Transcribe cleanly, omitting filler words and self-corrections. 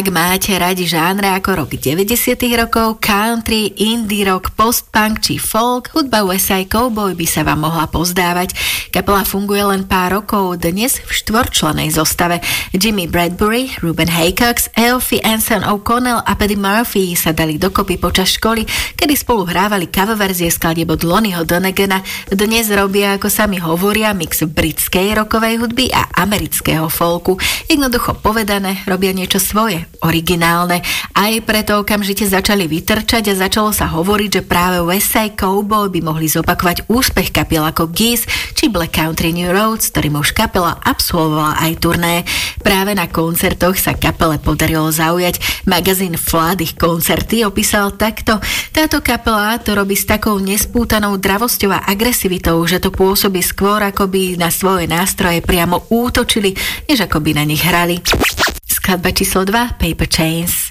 Ak máte radi žánre ako rok 90. rokov, country, indie rock, post-punk či folk, hudba USA Cowboy by sa vám mohla pozdávať. Kapela funguje len pár rokov, dnes v štvorčlennej zostave. Jimmy Bradbury, Ruben Haycox, Eofi Anson O'Connell a Paddy Murphy sa dali dokopy počas školy, kedy spolu hrávali coververzie skladieb od Lonnieho Donegana. Dnes robia, ako sami hovoria, mix britskej rockovej hudby a amerického folku. Jednoducho povedané, robia niečo svoje, originálne. Aj preto okamžite začali vytrčať a začalo sa hovoriť, že práve USA Cowboy by mohli zopakovať úspech kapiel ako Geese či Black Country New Roads, ktorým už kapela absolvovala aj turné. Práve na koncertoch sa kapele podarilo zaujať. Magazín Flood ich koncerty opísal takto: táto kapela to robí s takou nespútanou dravosťou a agresivitou, že to pôsobí skôr, ako by na svoje nástroje priamo útočili, než ako by na nich hrali. Skladba číslo 2, Paper Chains.